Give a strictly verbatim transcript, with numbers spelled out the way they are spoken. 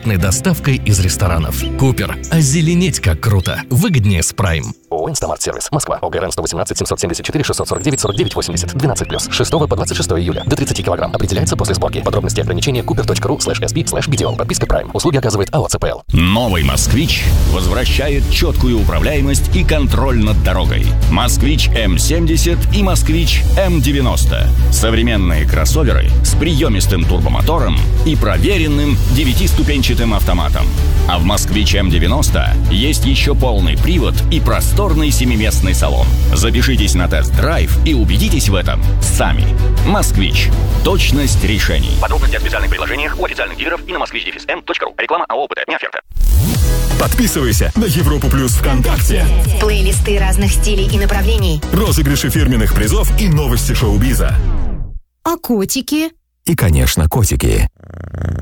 бесплатной доставкой из ресторанов. Купер. Озеленеть как круто. Выгоднее с Prime. ООО «Инстамарт Сервис». Москва. ОГРН сто восемнадцать семьсот семьдесят четыре шестьсот сорок девять сорок девять восемьдесят. двенадцать плюс. шестого по двадцать шестое июля. До тридцати килограмм. Определяется после сборки. Подробности и ограничения купер.ру слэш sb слэш btl. Подписка Prime. Услуги оказывает АО ЦПЛ. Новый «Москвич» возвращает четкую управляемость и контроль над дорогой. «Москвич эм семьдесят» и «Москвич эм девяносто». Современные кроссоверы с приемистым турбомотором и проверенным девятиступенчатым автоматом. А в «Москвич эм девяносто» есть еще полный привод и просторный семиместный салон. Запишитесь на тест-драйв и убедитесь в этом сами. «Москвич». Точность решений. Подробности о специальных предложениях у официальных дилеров и на москвич дефис эм точка ру. Реклама АО ОПТ. Не оферта. Подписывайся на Европу Плюс ВКонтакте. Плейлисты разных стилей и направлений. Розыгрыши фирменных призов и новости шоу-биза. А котики? И, конечно, котики.